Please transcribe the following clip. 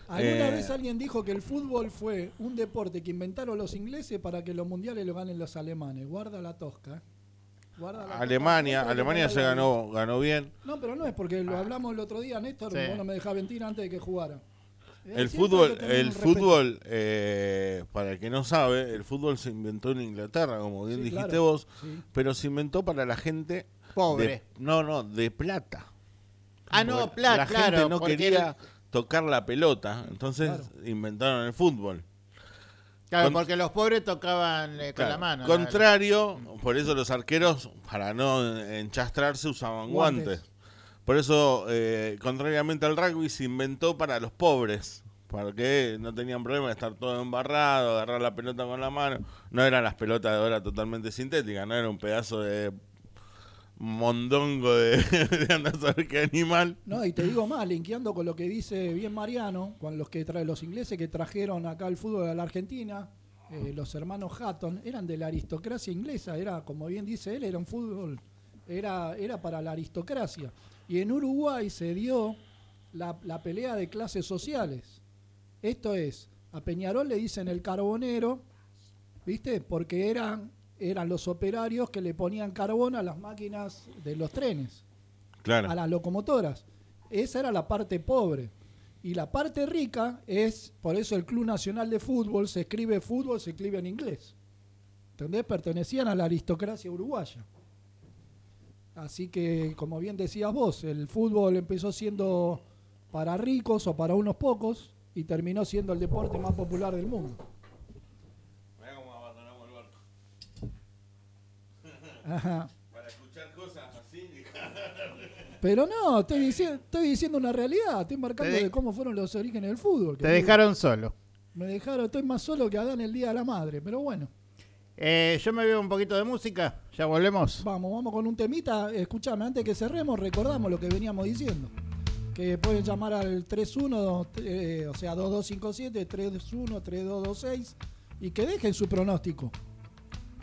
Alguna vez alguien dijo que el fútbol fue un deporte que inventaron los ingleses para que los mundiales lo ganen los alemanes. Guarda la tosca. Guarda la Alemania, tosca. Alemania se ganó bien. No, pero no es porque lo hablamos el otro día, Néstor, Sí. vos no me dejás mentir antes de que jugara. El Siempre hay fútbol, que tener el un respeto. fútbol para el que no sabe, el fútbol se inventó en Inglaterra, como bien Sí, dijiste claro. vos, Sí. pero se inventó para la gente Pobre. de plata. No, Porque la claro. gente no porque quería tocar la pelota, entonces Claro. inventaron el fútbol. Claro, Con- porque los pobres tocaban con Claro, la mano. contrario, por eso los arqueros, para no enchastrarse, usaban guantes. Por eso, contrariamente al rugby, se inventó para los pobres, porque no tenían problema de estar todo embarrado, agarrar la pelota con la mano. No eran las pelotas de ahora totalmente sintéticas, no era un pedazo de mondongo de andar a saber qué animal. No, y te digo más, linkeando con lo que dice bien Mariano, con los ingleses que trajeron acá el fútbol a la Argentina, los hermanos Hatton, eran de la aristocracia inglesa, era, como bien dice él, era un fútbol, era para la aristocracia. Y en Uruguay se dio la pelea de clases sociales. Esto es, a Peñarol le dicen el carbonero, ¿viste? Porque eran los operarios que le ponían carbón a las máquinas de los trenes, Claro. a las locomotoras. Esa era la parte pobre. Y la parte rica es, por eso el Club Nacional de Fútbol se escribe en inglés. ¿Entendés? Pertenecían a la aristocracia uruguaya. Así que, como bien decías vos, el fútbol empezó siendo para ricos o para unos pocos y terminó siendo el deporte más popular del mundo. Mirá cómo abandonamos el barco. Ajá. Para escuchar cosas así. Pero no, estoy diciendo una realidad, estoy marcando Te de- de cómo fueron los orígenes del fútbol. Te dejaron solo. Me dejaron, estoy más solo que Adán el día de la madre, pero bueno. Yo me veo un poquito de música. Ya volvemos. Vamos con un temita. Escúchame, antes que cerremos, recordamos lo que veníamos diciendo. Que pueden llamar al 31, o sea, 2257-31-3226 y que dejen su pronóstico.